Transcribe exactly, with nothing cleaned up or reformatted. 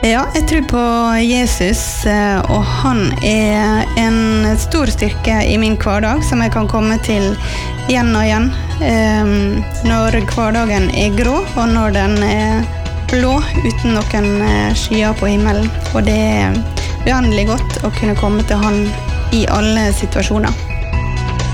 Ja, jeg tror på Jesus, og han er en stor styrke i min hverdag, som jeg kan komme til igjen og igjen. Når hverdagen er grå, og når den er blå, uten noen skyer på himmelen. Og det er uendelig godt å kunne komme til han i alle situasjoner.